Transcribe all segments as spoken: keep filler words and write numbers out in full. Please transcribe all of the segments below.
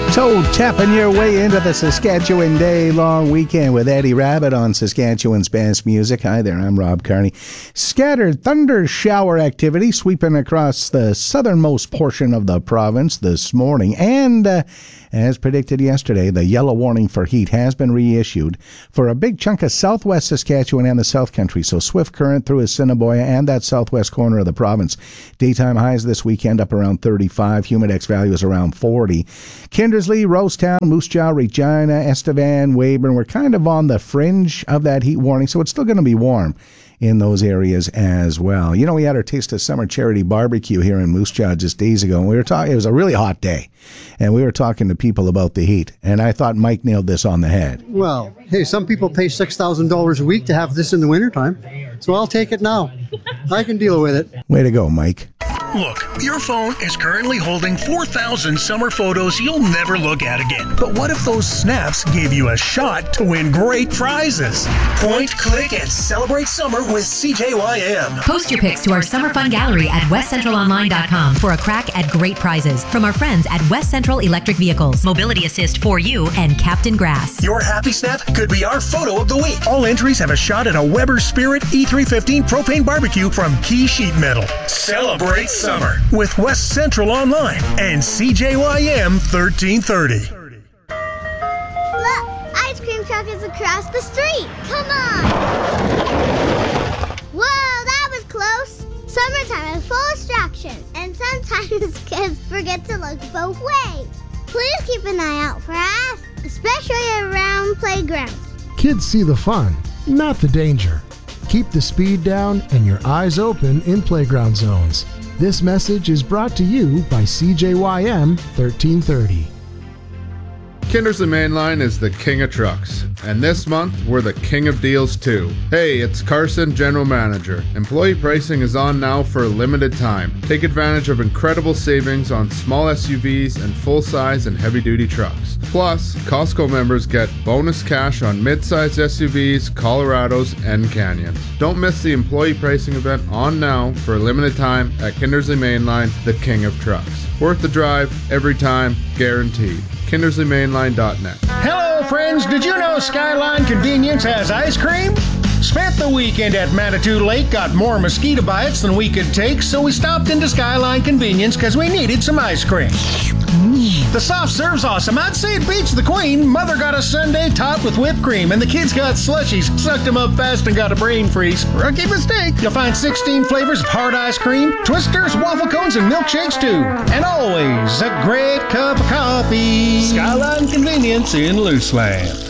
So, tapping your way into the Saskatchewan day-long weekend with Eddie Rabbit on Saskatchewan's Best Music. Hi there, I'm Rob Carney. Scattered thunder shower activity sweeping across the southernmost portion of the province this morning. And, uh, as predicted yesterday, the yellow warning for heat has been reissued for a big chunk of southwest Saskatchewan and the South Country. So, swift current through Assiniboia and that southwest corner of the province. Daytime highs this weekend up around thirty-five. Humidex value is around forty. Kindersley, Rosetown, Moose Jaw, Regina, Estevan, Weyburn, we're kind of on the fringe of that heat warning, so it's still going to be warm in those areas as well. You know, we had our Taste of Summer charity barbecue here in Moose Jaw just days ago, and we were talking, it was a really hot day, and we were talking to people about the heat, and I thought Mike nailed this on the head. Well, hey, some people pay six thousand dollars a week to have this in the wintertime, so I'll take it now. I can deal with it. Way to go, Mike. Look, your phone is currently holding four thousand summer photos you'll never look at again. But what if those snaps gave you a shot to win great prizes? Point, click, and celebrate summer with C J Y M. Post your pics to our Summer Fun Gallery at west central online dot com for a crack at great prizes from our friends at West Central Electric Vehicles, Mobility Assist for You, and Captain Grass. Your happy snap could be our photo of the week. All entries have a shot at a Weber Spirit E three fifteen propane barbecue from Key Sheet Metal. Celebrate summer with West Central Online and C J Y M thirteen thirty. Look, ice cream truck is across the street. Come on. Whoa, that was close. Summertime is full of distractions, and sometimes kids forget to look both ways. Please keep an eye out for us, especially around playgrounds. Kids see the fun, not the danger. Keep the speed down and your eyes open in playground zones. This message is brought to you by C J Y M thirteen thirty. Kindersley Mainline is the king of trucks, and this month we're the king of deals too. Hey, it's Carson, General Manager. Employee pricing is on now for a limited time. Take advantage of incredible savings on small S U Vs and full-size and heavy-duty trucks. Plus, Costco members get bonus cash on mid-size S U Vs, Colorados, and Canyons. Don't miss the employee pricing event on now for a limited time at Kindersley Mainline, the king of trucks. Worth the drive, every time, guaranteed. Kindersley Mainline dot net. Hello, friends. Did you know Skyline Convenience has ice cream? Spent the weekend at Manitou Lake, got more mosquito bites than we could take, so we stopped into Skyline Convenience because we needed some ice cream. The soft serve's awesome. I'd say it beats the Queen. Mother got a sundae topped with whipped cream, and the kids got slushies, sucked them up fast and got a brain freeze. Rookie mistake. You'll find sixteen flavors of hard ice cream, twisters, waffle cones, and milkshakes too. And always a great cup of coffee. Skyline Convenience in Luceland.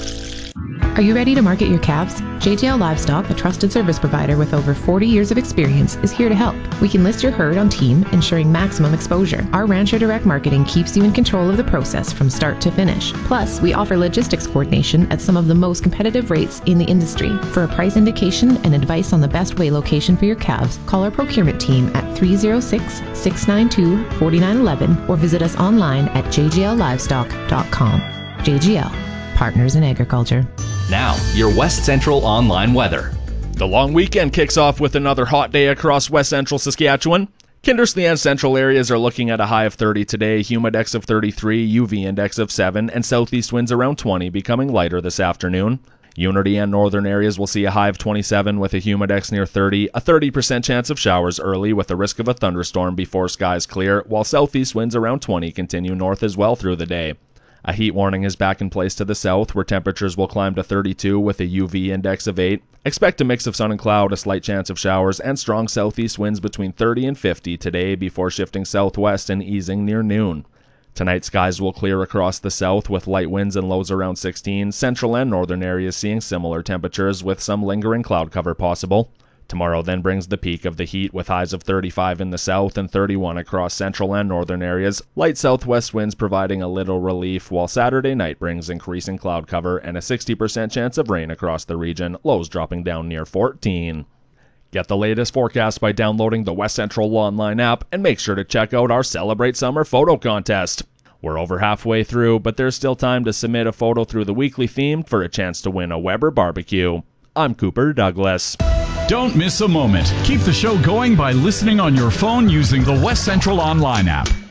Are you ready to market your calves? J J L Livestock, a trusted service provider with over forty years of experience, is here to help. We can list your herd on team, ensuring maximum exposure. Our Rancher Direct Marketing keeps you in control of the process from start to finish. Plus, we offer logistics coordination at some of the most competitive rates in the industry. For a price indication and advice on the best weigh location for your calves, call our procurement team at three oh six, six nine two, four nine one one or visit us online at j j l livestock dot com. J G L, Partners in Agriculture. Now, your West Central Online weather. The long weekend kicks off with another hot day across West Central Saskatchewan. Kindersley and central areas are looking at a high of thirty today, humidex of thirty-three, U V index of seven, and southeast winds around twenty, becoming lighter this afternoon. Unity and northern areas will see a high of twenty-seven with a humidex near thirty, a thirty percent chance of showers early with the risk of a thunderstorm before skies clear, while southeast winds around twenty continue north as well through the day. A heat warning is back in place to the south, where temperatures will climb to thirty-two with a U V index of eight. Expect a mix of sun and cloud, a slight chance of showers, and strong southeast winds between thirty and fifty today before shifting southwest and easing near noon. Tonight, skies will clear across the south with light winds and lows around sixteen. Central and northern areas seeing similar temperatures with some lingering cloud cover possible. Tomorrow then brings the peak of the heat with highs of thirty-five in the south and thirty-one across central and northern areas. Light southwest winds providing a little relief, while Saturday night brings increasing cloud cover and a sixty percent chance of rain across the region, lows dropping down near fourteen. Get the latest forecast by downloading the West Central Online app and make sure to check out our Celebrate Summer photo contest. We're over halfway through, but there's still time to submit a photo through the weekly theme for a chance to win a Weber barbecue. I'm Cooper Douglas. Don't miss a moment. Keep the show going by listening on your phone using the West Central Online app.